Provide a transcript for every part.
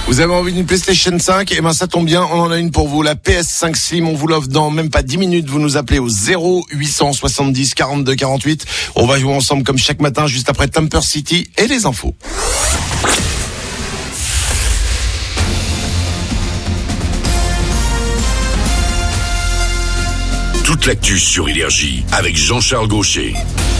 Vous avez envie d'une PlayStation 5? Eh ben, ça tombe bien, on en a une pour vous. La PS5 Slim, on vous l'offre dans même pas 10 minutes. Vous nous appelez au 0870 42 48. On va jouer ensemble comme chaque matin, juste après Tamper City et les infos. Toute l'actu sur Énergie avec Jean-Charles Gaucher.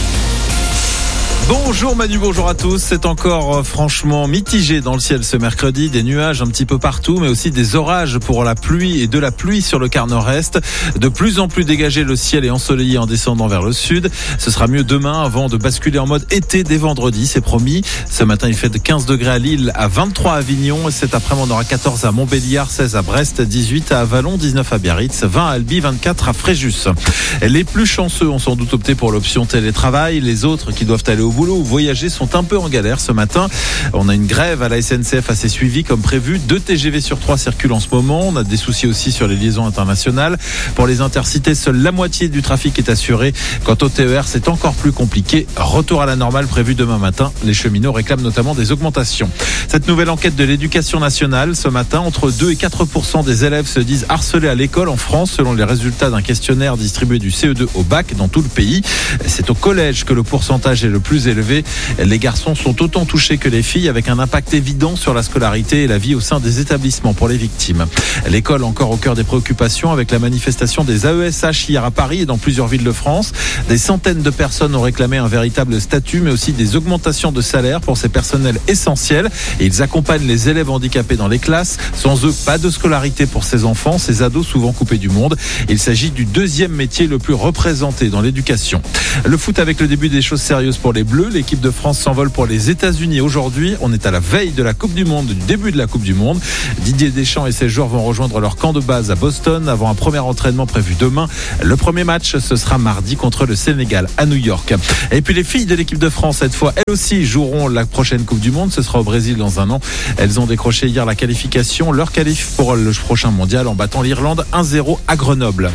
Bonjour Manu, bonjour à tous. C'est encore franchement mitigé dans le ciel ce mercredi. Des nuages un petit peu partout, mais aussi des orages pour la pluie et de la pluie sur le quart nord-est. De plus en plus dégagé, le ciel est ensoleillé en descendant vers le sud. Ce sera mieux demain avant de basculer en mode été dès vendredi, c'est promis. Ce matin, il fait de 15 degrés à Lille, à 23 à Avignon. Et cet après-midi, on aura 14 à Montbéliard, 16 à Brest, 18 à Avallon, 19 à Biarritz, 20 à Albi, 24 à Fréjus. Les plus chanceux ont sans doute opté pour l'option télétravail. Les autres qui doivent aller au boulot ou voyager sont un peu en galère ce matin. On a une grève à la SNCF assez suivie comme prévu. 2 TGV sur 3 circulent en ce moment. On a des soucis aussi sur les liaisons internationales. Pour les intercités, seule la moitié du trafic est assurée. Quant au TER, c'est encore plus compliqué. Retour à la normale prévu demain matin. Les cheminots réclament notamment des augmentations. Cette nouvelle enquête de l'Éducation nationale, ce matin, entre 2 et 4% des élèves se disent harcelés à l'école en France, selon les résultats d'un questionnaire distribué du CE2 au bac dans tout le pays. C'est au collège que le pourcentage est le plus élevé. Les garçons sont autant touchés que les filles, avec un impact évident sur la scolarité et la vie au sein des établissements pour les victimes. L'école encore au cœur des préoccupations, avec la manifestation des AESH hier à Paris et dans plusieurs villes de France. Des centaines de personnes ont réclamé un véritable statut, mais aussi des augmentations de salaire pour ces personnels essentiels. Et ils accompagnent les élèves handicapés dans les classes. Sans eux, pas de scolarité pour ces enfants, ces ados souvent coupés du monde. Il s'agit du deuxième métier le plus représenté dans l'éducation. Le foot avec le début des choses sérieuses pour les Bleus. L'équipe de France s'envole pour les États-Unis aujourd'hui. On est à la veille de la Coupe du Monde, du début de la Coupe du Monde. Didier Deschamps et ses joueurs vont rejoindre leur camp de base à Boston avant un premier entraînement prévu demain. Le premier match, ce sera mardi contre le Sénégal à New York. Et puis les filles de l'équipe de France, cette fois, elles aussi joueront la prochaine Coupe du Monde. Ce sera au Brésil dans un an. Elles ont décroché hier la qualification, leur qualif pour le prochain mondial en battant l'Irlande 1-0 à Grenoble.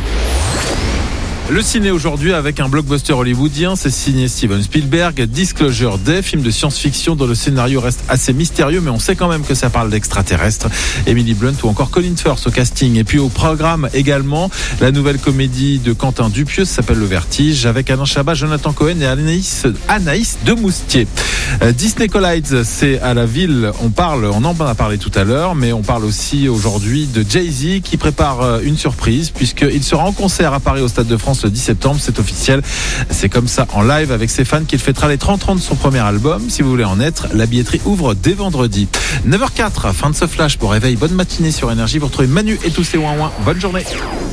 Le ciné aujourd'hui avec un blockbuster hollywoodien, c'est signé Steven Spielberg, Disclosure Day, film de science-fiction dont le scénario reste assez mystérieux, mais on sait quand même que ça parle d'extraterrestres. Emily Blunt ou encore Colin Firth au casting. Et puis au programme également, la nouvelle comédie de Quentin Dupieux, ça s'appelle Le Vertige, avec Alain Chabat, Jonathan Cohen et Anaïs Demoustier. Disney Collides, c'est à la ville, on en a parlé tout à l'heure, mais on parle aussi aujourd'hui de Jay-Z qui prépare une surprise puisqu'il sera en concert à Paris au Stade de France le 10 septembre, c'est officiel. C'est comme ça en live avec ses fans qu'il fêtera les 30 ans de son premier album. Si vous voulez en être, la billetterie ouvre dès vendredi. 9h04, fin de ce flash pour réveil. Bonne matinée sur Énergie. Vous retrouvez Manu et tous ses ouin-ouin. Bonne journée.